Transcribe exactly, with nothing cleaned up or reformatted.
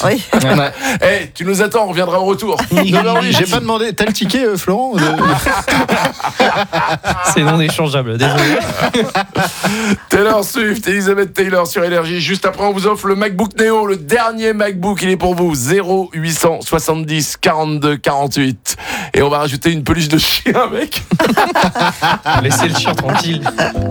Oui. Ouais. Eh, tu nous attends, on reviendra au retour. neuf heures huit, j'ai pas demandé. T'as le ticket, euh, Florent de... C'est non échangeable, désolé. Taylor Swift, Elizabeth Taylor sur Énergie. Juste après, on vous offre le MacBook Neo, le dernier MacBook, il est pour vous. zéro huit cent soixante-dix quarante-deux quarante-huit. Et on va rajouter une peluche de chien, mec. Laissez le chien tranquille.